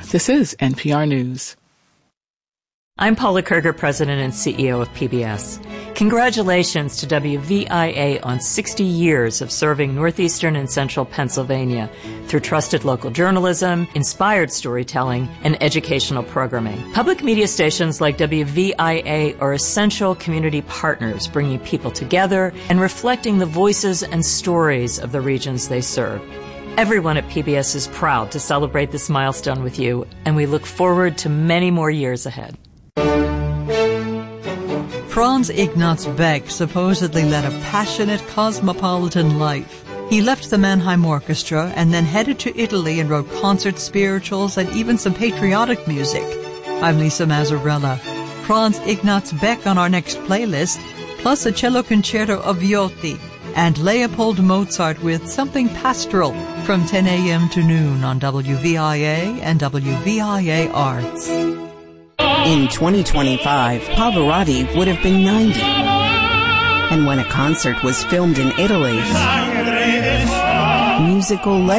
This is NPR News. I'm Paula Kerger, President and CEO of PBS. Congratulations to WVIA on 60 years of serving northeastern and central Pennsylvania through trusted local journalism, inspired storytelling, and educational programming. Public media stations like WVIA are essential community partners, bringing people together and reflecting the voices and stories of the regions they serve. Everyone at PBS is proud to celebrate this milestone with you, and we look forward to many more years ahead. Franz Ignaz Beck supposedly led a passionate, cosmopolitan life. He left the Mannheim Orchestra and then headed to Italy and wrote concert spirituals and even some patriotic music. I'm Lisa Mazzarella. Franz Ignaz Beck on our next playlist, plus a cello concerto of Viotti and Leopold Mozart with something pastoral from 10 a.m. to noon on WVIA and WVIA Arts. In 2025, Pavarotti would have been 90. And when a concert was filmed in Italy, musical legend